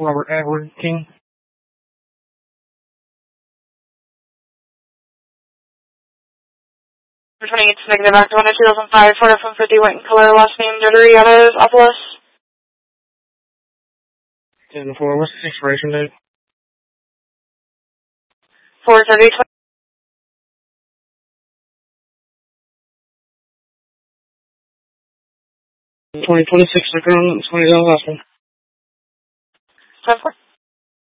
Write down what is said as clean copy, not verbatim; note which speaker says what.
Speaker 1: Robert Edward King.
Speaker 2: Returning it to negative active on a 2005 Ford F-150 white in color, last name Notary Autopolis.
Speaker 1: 10-4, what's the expiration date?
Speaker 2: 430.
Speaker 1: 2026, second on $20 last one.
Speaker 2: 10-4.